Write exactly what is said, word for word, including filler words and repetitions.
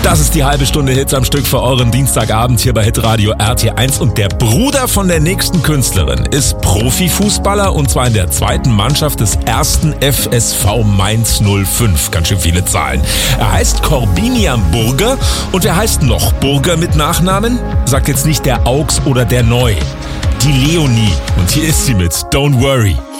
Das ist die halbe Stunde Hits am Stück für euren Dienstagabend hier bei Hitradio R T eins. Und der Bruder von der nächsten Künstlerin ist Profifußballer, und zwar in der zweiten Mannschaft des ersten F S V Mainz null fünf. Ganz schön viele Zahlen. Er heißt Corbinian Burger und er heißt noch Burger mit Nachnamen. Sagt jetzt nicht der Augs oder der Neu. Die Leonie. Und hier ist sie mit Don't Worry.